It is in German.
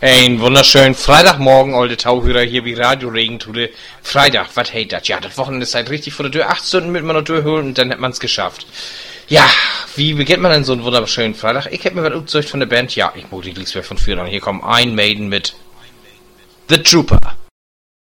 Ein wunderschönen Freitagmorgen, alte Tauhörer, hier wie Radio Regentule. Freitag, was hey das? Ja, das Wochenende ist halt richtig vor der Tür. 8 Stunden mit man noch durchholen und dann hat man's geschafft. Ja, wie beginnt man denn so einen wunderschönen Freitag? Ich hätte mir was umgesucht von der Band. Ja, ich muss die Liedswerk von früher an. Hier kommen Iron Maiden mit The Trooper.